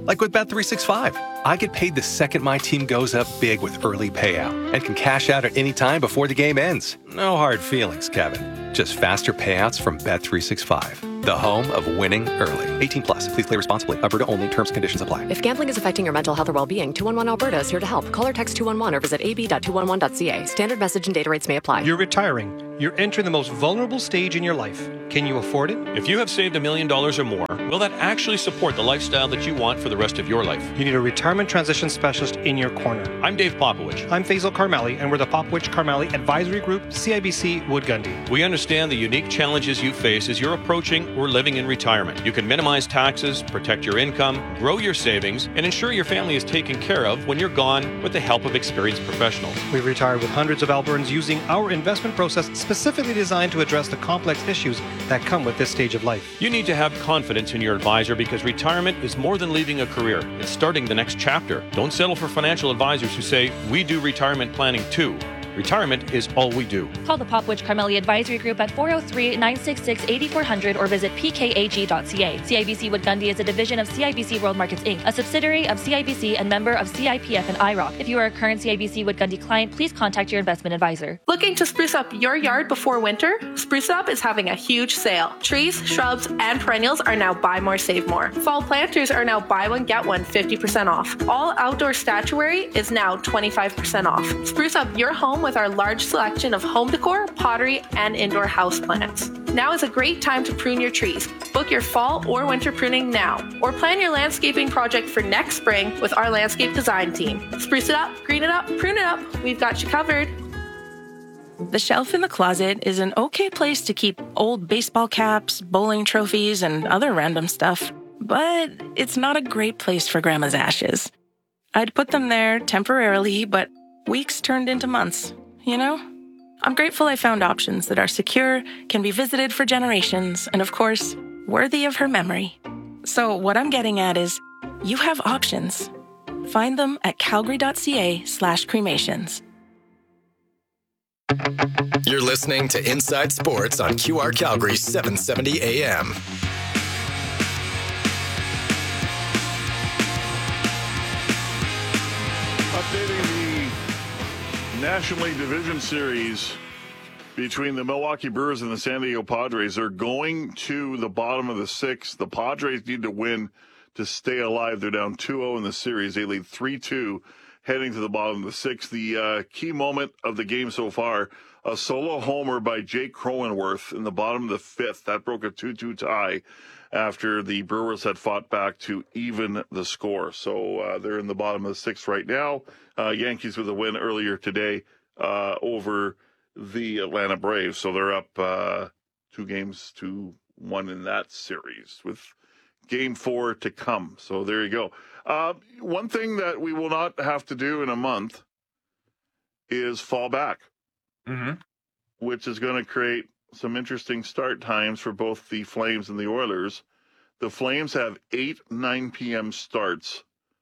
Like with Bet three sixty-five, I get paid the second my team goes up big with early payout and can cash out at any time before the game ends. No hard feelings, Kevin. Just faster payouts from Bet three sixty-five, the home of winning early. eighteen plus. Please play responsibly. Alberta only. Terms and conditions apply. If gambling is affecting your mental health or well-being, two one one Alberta is here to help. Call or text two one one or visit a b dot two one one dot c a. Standard message and data rates may apply. You're retiring. You're entering the most vulnerable stage in your life. Can you afford it? If you have saved a million dollars or more, will that actually support the lifestyle that you want for the rest of your life? You need a retirement transition specialist in your corner. I'm Dave Popowich. I'm Faisal Karmali, and we're the Popowich Karmali Advisory Group, C I B C Wood Gundy. We understand the unique challenges you face as you're approaching or living in retirement. You can minimize taxes, protect your income, grow your savings, and ensure your family is taken care of when you're gone with the help of experienced professionals. We've retired with hundreds of Albertans using our investment process specifically designed to address the complex issues that come with this stage of life. You need to have confidence in your advisor because retirement is more than leaving a career. It's starting the next chapter. Don't settle for financial advisors who say, we do retirement planning too. Retirement is all we do. Call the Popowich Karmali Advisory Group at four oh three, nine six six, eight four hundred or visit p k a g dot c a. C I B C Wood Gundy is a division of C I B C World Markets Incorporated, a subsidiary of C I B C and member of C I P F and I R O C. If you are a current C I B C Wood Gundy client, please contact your investment advisor. Looking to spruce up your yard before winter? Spruce Up is having a huge sale. Trees, shrubs, and perennials are now buy more, save more. Fall planters are now buy one, get one fifty percent off. All outdoor statuary is now twenty-five percent off. Spruce up your home with our large selection of home decor, pottery, and indoor house plants. Now is a great time to prune your trees. Book your fall or winter pruning now, or plan your landscaping project for next spring with our landscape design team. Spruce it up, green it up, prune it up. We've got you covered. The shelf in the closet is an okay place to keep old baseball caps, bowling trophies, and other random stuff, but it's not a great place for Grandma's ashes. I'd put them there temporarily, but weeks turned into months, you know? I'm grateful I found options that are secure, can be visited for generations, and of course, worthy of her memory. So what I'm getting at is, you have options. Find them at calgary.ca slash cremations. You're listening to Inside Sports on Q R Calgary seven seventy A M. Updating the National League Division Series between the Milwaukee Brewers and the San Diego Padres. They're going to the bottom of the sixth. The Padres need to win to stay alive. They're down two oh in the series. They lead three two heading to the bottom of the sixth. The uh, key moment of the game so far, a solo homer by Jake Cronenworth in the bottom of the fifth. That broke a two two tie after the Brewers had fought back to even the score. So uh, they're in the bottom of the sixth right now. Uh, Yankees with a win earlier today uh, over the Atlanta Braves. So they're up uh, two games to one in that series with game four to come. So there you go. Uh, one thing that we will not have to do in a month is fall back, mm-hmm. which is going to create some interesting start times for both the Flames and the Oilers. The Flames have eight nine p.m. starts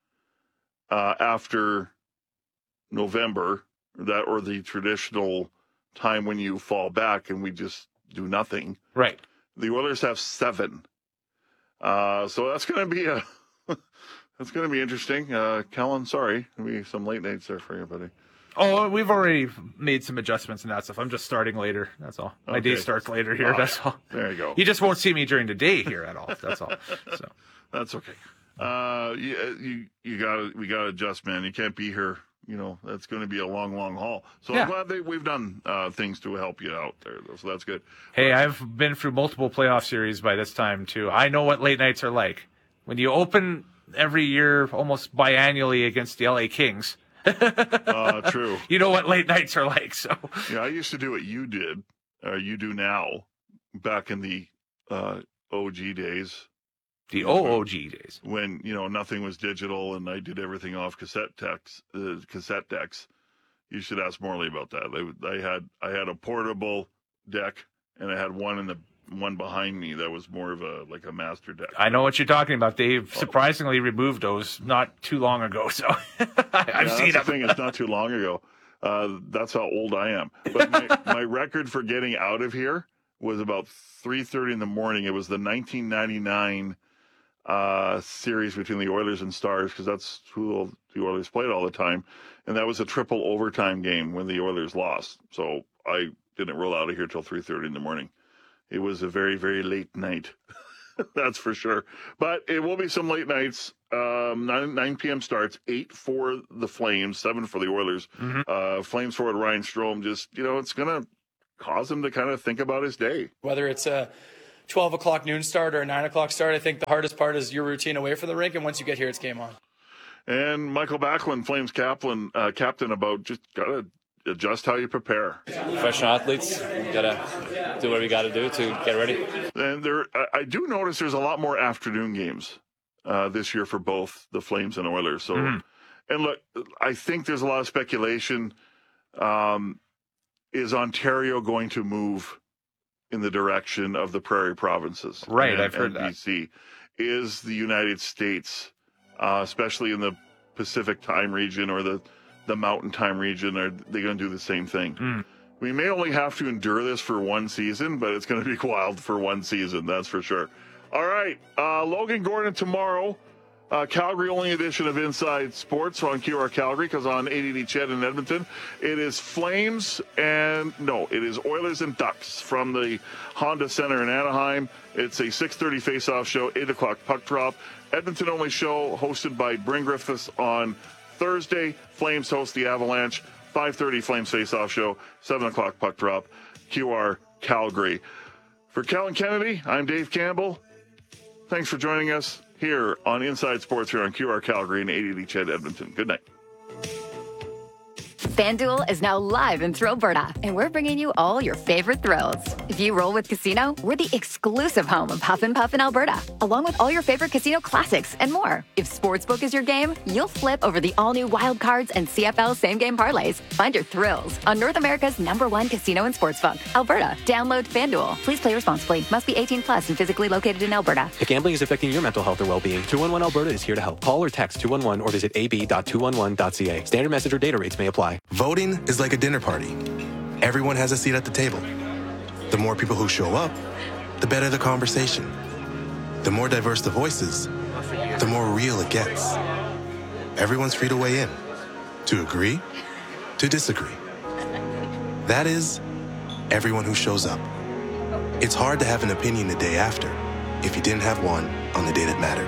uh, after November, that or the traditional time when you fall back and we just do nothing. Right. The Oilers have seven. Uh, so that's going to be a that's going to be interesting. Uh, Kellen, sorry, there'll be some late nights there for you, buddy. Oh, we've already made some adjustments and that stuff. I'm just starting later. That's all. My Okay. day starts later here. Ah, That's all. There you go. You just won't see me during the day here at all. That's all. So That's okay. Uh, you you, you got to we got to adjust, man. You can't be here. You know, that's going to be a long, long haul. So Yeah. I'm glad that we've done uh, things to help you out there, though. So that's good. Hey, I've been through multiple playoff series by this time, too. I know what late nights are like. When you open every year, almost biannually against the L A Kings, uh, true. you know what late nights are like. So Yeah, I used to do what you did, uh, you do now, back in the uh, O G days. The O O G days. When, you know, nothing was digital and I did everything off cassette decks, uh, cassette decks. You should ask Morley about that. I, I had I had a portable deck and I had one in the one behind me that was more of a like a master deck. I know what you're talking about. They surprisingly removed those not too long ago. So I, I've yeah, seen that's them. the thing. It's not too long ago. Uh, that's how old I am. But my, my record for getting out of here was about three thirty in the morning. It was the nineteen ninety-nine uh, series between the Oilers and Stars, because that's who the Oilers played all the time. And that was a triple overtime game when the Oilers lost. So I didn't roll out of here till three thirty in the morning. It was a very, very late night. That's for sure. But it will be some late nights. Um, nine p.m. starts, eight for the Flames, seven for the Oilers. Mm-hmm. Uh, Flames forward Ryan Strome, just, you know, it's going to cause him to kind of think about his day. Whether it's a twelve o'clock noon start or a nine o'clock start, I think the hardest part is your routine away from the rink, and once you get here, it's game on. And Michael Backlund, Flames captain, uh, captain about just got to adjust how you prepare. Professional athletes, we got to do what we got to do to get ready. And there, I, I do notice there's a lot more afternoon games uh, this year for both the Flames and Oilers. So, mm-hmm. And look, I think there's a lot of speculation. Um, is Ontario going to move in the direction of the Prairie Provinces? Right, and, I've heard and that. B C. Is the United States, uh, especially in the Pacific time region or the, the Mountain time region, are they going to do the same thing? Mm. We may only have to endure this for one season, but it's going to be wild for one season, that's for sure. All right, uh, Logan Gordon tomorrow. Uh, Calgary-only edition of Inside Sports on Q R Calgary, because on eight eighty C H E D in Edmonton, it is Flames and, no, it is Oilers and Ducks from the Honda Center in Anaheim. It's a six thirty face-off show, eight o'clock puck drop. Edmonton-only show hosted by Bryn Griffiths on Thursday. Flames host the Avalanche. five thirty Flames face-off show, seven o'clock puck drop, Q R Calgary. For Kellen Kennedy, I'm Dave Campbell. Thanks for joining us here on Inside Sports here on Q R Calgary and eight eighty C H E D Edmonton. Good night. FanDuel is now live in Thrillberta, and we're bringing you all your favorite thrills. If you roll with Casino, we're the exclusive home of Huff and Puff in Alberta, along with all your favorite casino classics and more. If Sportsbook is your game, you'll flip over the all-new Wild Cards and C F L same-game parlays. Find your thrills on North America's number one casino and sportsbook, Alberta. Download FanDuel. Please play responsibly. Must be eighteen plus and physically located in Alberta. If gambling is affecting your mental health or well-being, two one one Alberta is here to help. Call or text two one one or visit a b dot two one one dot c a. Standard message or data rates may apply. Voting is like a dinner party. Everyone has a seat at the table. The more people who show up, the better the conversation. The more diverse the voices, the more real it gets. Everyone's free to weigh in, to agree, to disagree. That is, everyone who shows up. It's hard to have an opinion the day after if you didn't have one on the day that mattered.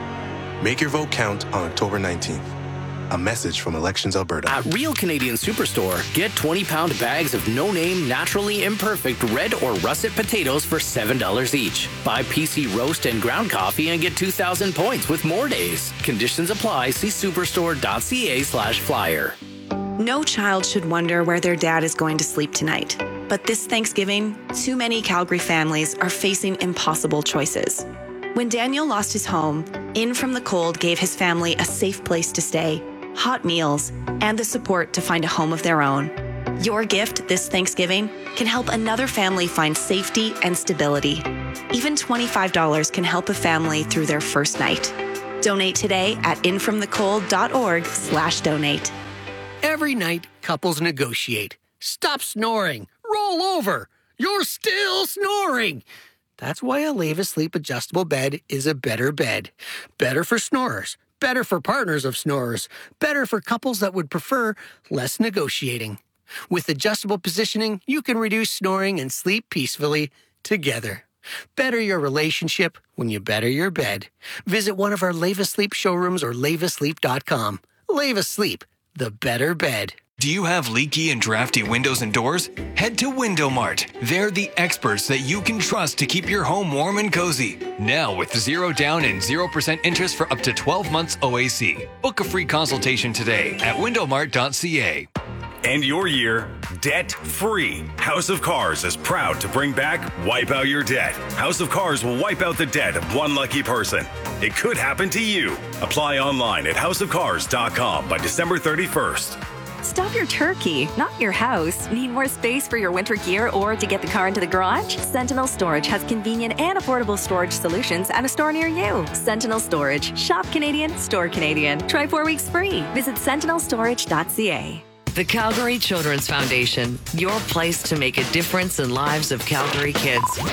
Make your vote count on October nineteenth. A message from Elections Alberta. At Real Canadian Superstore, get twenty-pound bags of no-name, naturally imperfect red or russet potatoes for seven dollars each. Buy P C roast and ground coffee and get two thousand points with more days. Conditions apply. See superstore.ca slash flyer. No child should wonder where their dad is going to sleep tonight. But this Thanksgiving, too many Calgary families are facing impossible choices. When Daniel lost his home, In From the Cold gave his family a safe place to stay, hot meals, and the support to find a home of their own. Your gift this Thanksgiving can help another family find safety and stability. Even twenty-five dollars can help a family through their first night. Donate today at infromthecold.org slash donate. Every night, couples negotiate. Stop snoring. Roll over. You're still snoring. That's why a Leva Sleep adjustable bed is a better bed. Better for snorers. Better for partners of snorers. Better for couples that would prefer less negotiating. With adjustable positioning, you can reduce snoring and sleep peacefully together. Better your relationship when you better your bed. Visit one of our Leva Sleep showrooms or leva sleep dot com. Leva Sleep, the better bed. Do you have leaky and drafty windows and doors? Head to Window Mart. They're the experts that you can trust to keep your home warm and cozy. Now with zero down and zero percent interest for up to twelve months O A C. Book a free consultation today at window mart dot c a. End your year debt-free. House of Cars is proud to bring back Wipe Out Your Debt. House of Cars will wipe out the debt of one lucky person. It could happen to you. Apply online at house of cars dot com by December thirty-first. Stop your turkey, not your house. Need more space for your winter gear or to get the car into the garage? Sentinel Storage has convenient and affordable storage solutions at a store near you. Sentinel Storage. Shop Canadian, store Canadian. Try four weeks free. Visit sentinel storage dot c a. The Calgary Children's Foundation, your place to make a difference in lives of Calgary kids.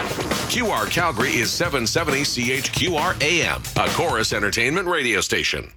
Q R Calgary is seven seventy C H Q R A M, a Chorus Entertainment radio station.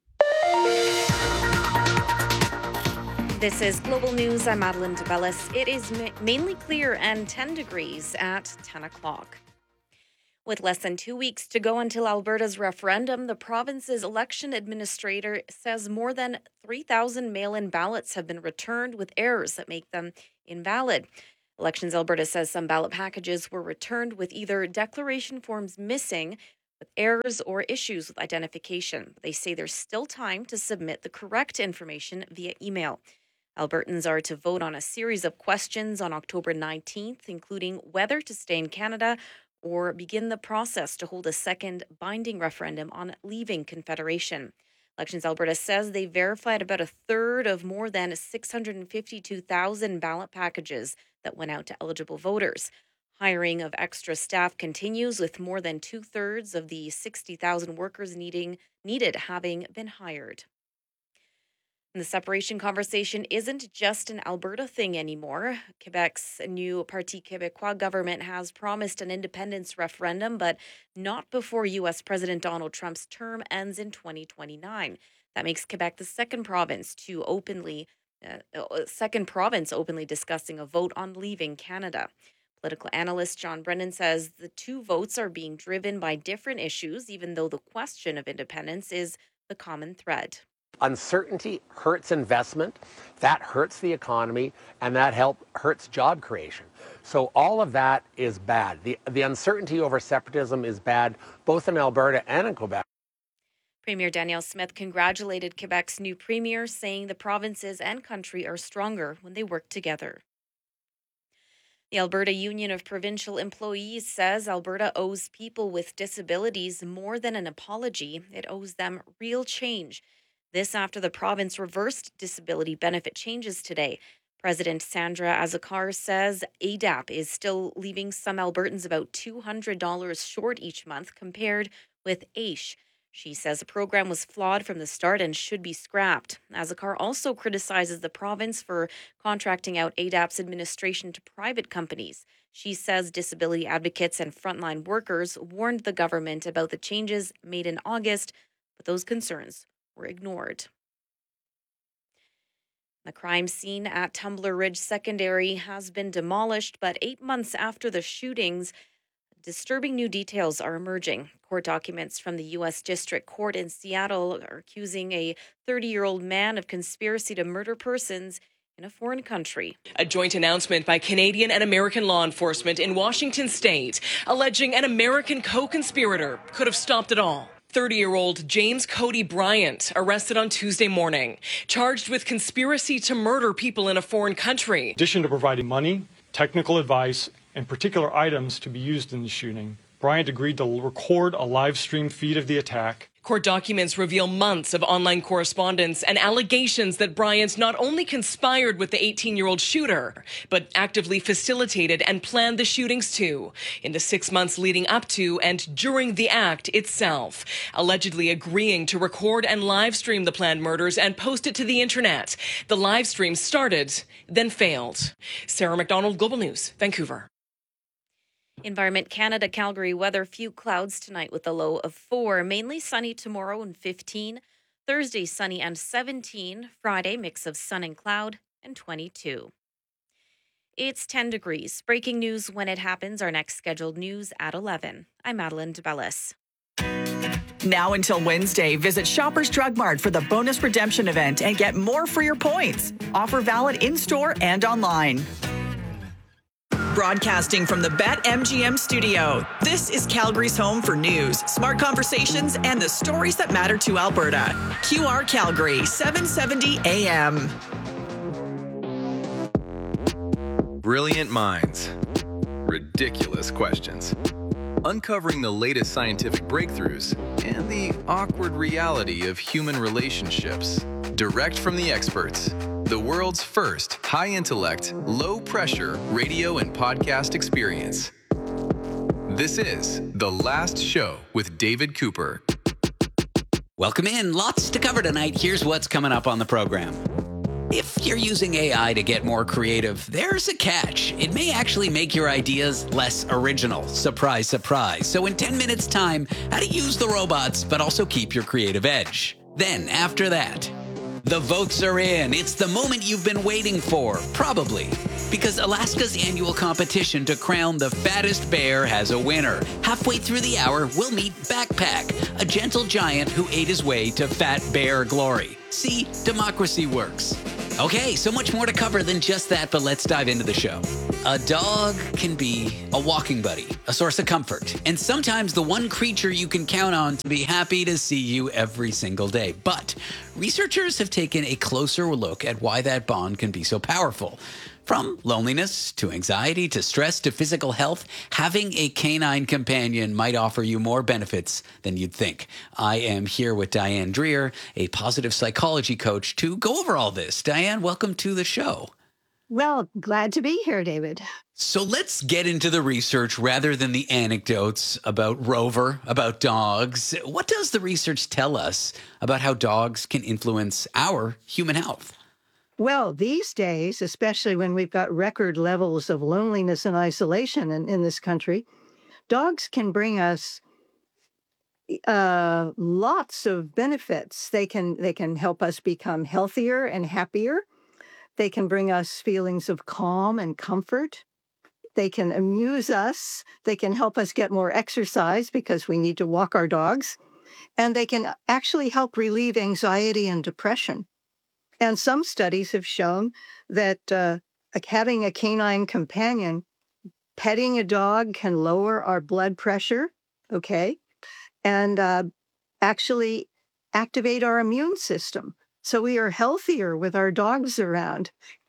This is Global News. I'm Madeline DeBellis. It is ma- mainly clear and ten degrees at ten o'clock. With less than two weeks to go until Alberta's referendum, the province's election administrator says more than three thousand mail-in ballots have been returned with errors that make them invalid. Elections Alberta says some ballot packages were returned with either declaration forms missing, with errors or issues with identification. They say there's still time to submit the correct information via email. Albertans are to vote on a series of questions on October nineteenth, including whether to stay in Canada or begin the process to hold a second binding referendum on leaving Confederation. Elections Alberta says they verified about a third of more than six hundred fifty-two thousand ballot packages that went out to eligible voters. Hiring of extra staff continues, with more than two-thirds of the sixty thousand workers needing needed having been hired. And the separation conversation isn't just an Alberta thing anymore. Quebec's new Parti Québécois government has promised an independence referendum, but not before U S President Donald Trump's term ends in twenty twenty-nine. That makes Quebec the second province to openly, uh, second province openly discussing a vote on leaving Canada. Political analyst John Brennan says the two votes are being driven by different issues, even though the question of independence is the common thread. Uncertainty hurts investment, that hurts the economy, and that help hurts job creation. So all of that is bad. The, the uncertainty over separatism is bad, both in Alberta and in Quebec. Premier Danielle Smith congratulated Quebec's new premier, saying the provinces and country are stronger when they work together. The Alberta Union of Provincial Employees says Alberta owes people with disabilities more than an apology. It owes them real change. This after the province reversed disability benefit changes today. President Sandra Azakar says A D A P is still leaving some Albertans about two hundred dollars short each month compared with A I S H. She says the program was flawed from the start and should be scrapped. Azakar also criticizes the province for contracting out A D A P's administration to private companies. She says disability advocates and frontline workers warned the government about the changes made in August, but those concerns were ignored. The crime scene at Tumbler Ridge Secondary has been demolished, but eight months after the shootings, disturbing new details are emerging. Court documents from the U S District Court in Seattle are accusing a thirty-year-old man of conspiracy to murder persons in a foreign country. A joint announcement by Canadian and American law enforcement in Washington state alleging an American co-conspirator could have stopped it all. thirty-year-old James Cody Bryant arrested on Tuesday morning, charged with conspiracy to murder people in a foreign country. In addition to providing money, technical advice, and particular items to be used in the shooting, Bryant agreed to record a live stream feed of the attack. Court documents reveal months of online correspondence and allegations that Bryant not only conspired with the eighteen-year-old shooter, but actively facilitated and planned the shootings too, in the six months leading up to and during the act itself, allegedly agreeing to record and live stream the planned murders and post it to the internet. The live stream started, then failed. Sarah McDonald, Global News, Vancouver. Environment Canada Calgary weather, few clouds tonight with a low of four. Mainly sunny tomorrow and fifteen. Thursday sunny and seventeen. Friday mix of sun and cloud and twenty-two. It's ten degrees. Breaking news when it happens. Our next scheduled news at eleven. I'm Madeline DeBellis. Now until Wednesday, visit Shoppers Drug Mart for the bonus redemption event and get more for your points. Offer valid in-store and online. Broadcasting from the BetMGM studio, this is Calgary's home for news, smart conversations, and the stories that matter to Alberta. Q R Calgary, seven seventy A M. Brilliant minds. Ridiculous questions. Uncovering the latest scientific breakthroughs and the awkward reality of human relationships. Direct from the experts. The world's first high-intellect, low-pressure radio and podcast experience. This is The Last Show with David Cooper. Welcome in. Lots to cover tonight. Here's what's coming up on the program. If you're using A I to get more creative, there's a catch. It may actually make your ideas less original. Surprise, surprise. So in ten minutes time, how to use the robots, but also keep your creative edge. Then after that, the votes are in. It's the moment you've been waiting for, probably. Because Alaska's annual competition to crown the fattest bear has a winner. Halfway through the hour, we'll meet Backpack, a gentle giant who ate his way to fat bear glory. See, democracy works. Okay, so much more to cover than just that, but let's dive into the show. A dog can be a walking buddy, a source of comfort, and sometimes the one creature you can count on to be happy to see you every single day. But researchers have taken a closer look at why that bond can be so powerful. From loneliness to anxiety to stress to physical health, having a canine companion might offer you more benefits than you'd think. I am here with Diane Dreher, a positive psychology coach, to go over all this. Diane, welcome to the show. Well, glad to be here, David. So let's get into the research rather than the anecdotes about Rover, about dogs. What does the research tell us about how dogs can influence our human health? Well, these days, especially when we've got record levels of loneliness and isolation in, in this country, dogs can bring us uh, lots of benefits. They can they can help us become healthier and happier. They can bring us feelings of calm and comfort. They can amuse us. They can help us get more exercise because we need to walk our dogs. And they can actually help relieve anxiety and depression. And some studies have shown that uh, having a canine companion, petting a dog can lower our blood pressure, okay, and uh, actually activate our immune system. So we are healthier with our dogs around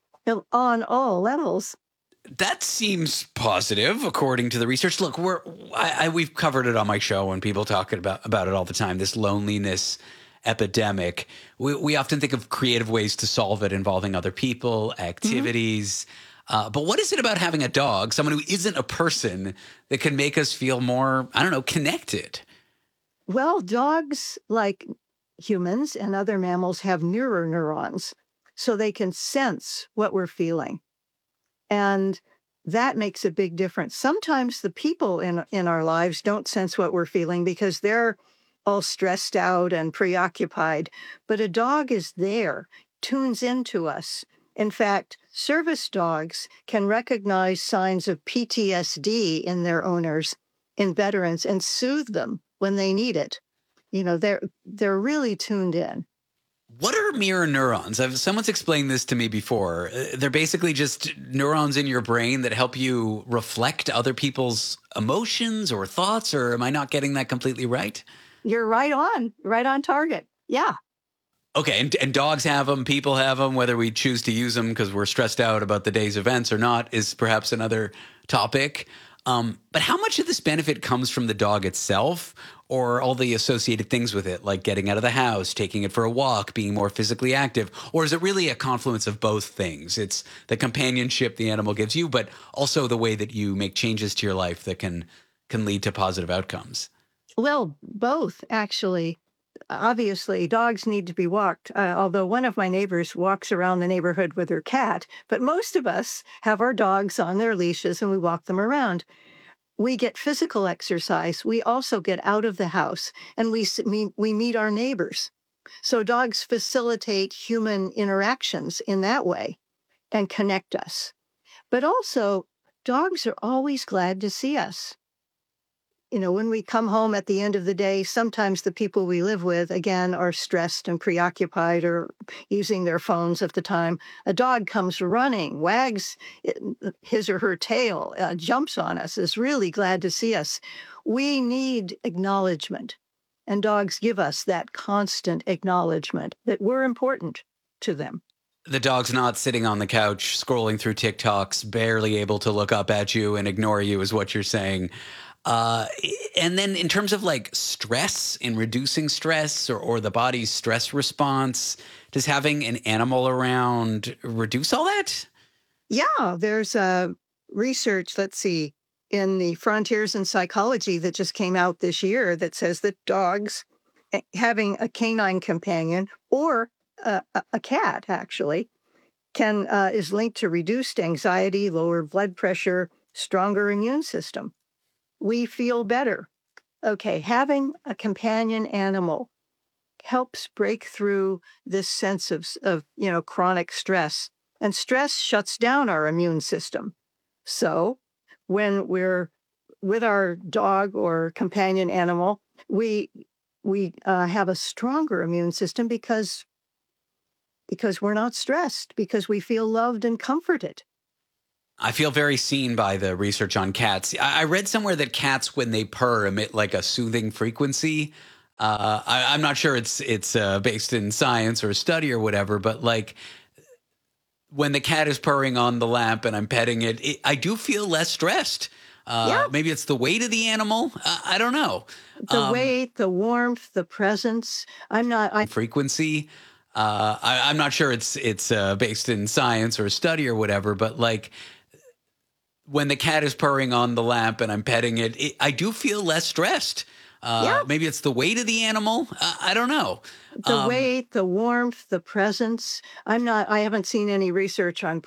on all levels. That seems positive, according to the research. Look, we're I, I, we've covered it on my show, and people talk about, about it all the time, this loneliness epidemic. We, we often think of creative ways to solve it involving other people, activities. Mm-hmm. Uh, but what is it about having a dog, someone who isn't a person, that can make us feel more, I don't know, connected? Well, dogs, like humans and other mammals, have mirror neurons, so they can sense what we're feeling. And that makes a big difference. Sometimes the people in, in our lives don't sense what we're feeling because they're all stressed out and preoccupied, but a dog is there, tunes into us. In fact, service dogs can recognize signs of P T S D in their owners, in veterans, and soothe them when they need it. You know, they're they're really tuned in. What are mirror neurons? I've, someone's explained this to me before. They're basically just neurons in your brain that help you reflect other people's emotions or thoughts, or am I not getting that completely right? You're right on, right on target. Yeah. Okay, and, and dogs have them, people have them, whether we choose to use them because we're stressed out about the day's events or not is perhaps another topic. Um, but how much of this benefit comes from the dog itself or all the associated things with it, like getting out of the house, taking it for a walk, being more physically active? Or is it really a confluence of both things? It's the companionship the animal gives you, but also the way that you make changes to your life that can can lead to positive outcomes. Well, both, actually. Obviously, dogs need to be walked, uh, although one of my neighbors walks around the neighborhood with her cat. But most of us have our dogs on their leashes and we walk them around. We get physical exercise. We also get out of the house and we, we, we meet our neighbors. So dogs facilitate human interactions in that way and connect us. But also, dogs are always glad to see us. You know, when we come home at the end of the day, sometimes the people we live with, again, are stressed and preoccupied or using their phones at the time. A dog comes running, wags his or her tail, uh, jumps on us, is really glad to see us. We need acknowledgement, and dogs give us that constant acknowledgement that we're important to them. The dog's not sitting on the couch, scrolling through TikToks, barely able to look up at you and ignore you is what you're saying. Uh, and then in terms of like stress and reducing stress or, or the body's stress response, does having an animal around reduce all that? Yeah, there's uh, research, let's see, in the Frontiers in Psychology that just came out this year that says that dogs having a canine companion or a, a cat actually can uh, is linked to reduced anxiety, lower blood pressure, stronger immune system. We feel better. Okay, having a companion animal helps break through this sense of, of you know, chronic stress. And stress shuts down our immune system. So when we're with our dog or companion animal, we we uh, have a stronger immune system because because we're not stressed, because we feel loved and comforted. I feel very seen by the research on cats. I, I read somewhere that cats, when they purr, emit like a soothing frequency. Uh, I, I'm not sure it's it's uh, based in science or a study or whatever, but like when the cat is purring on the lamp and I'm petting it, it I do feel less stressed. Uh, Yeah. Maybe it's the weight of the animal. Uh, I don't know. The Um, weight, the warmth, the presence. I'm not. I frequency. Uh, I, I'm not sure it's it's uh, based in science or a study or whatever, but like when the cat is purring on the lamp and I'm petting it, it I do feel less stressed. Uh, Yeah. Maybe it's the weight of the animal. Uh, I don't know. the Um, weight, the warmth, the presence. I'm not. I haven't seen any research on